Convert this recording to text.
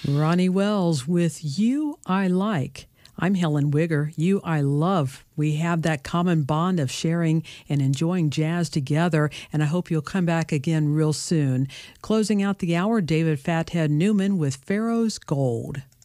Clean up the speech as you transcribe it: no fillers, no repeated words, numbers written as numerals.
Ronnie Wells with You I Like. I'm Helen Wigger. You I love. We have that common bond of sharing and enjoying jazz together, and I hope you'll come back again real soon. Closing out the hour, David Fathead Newman with Pharaoh's Gold.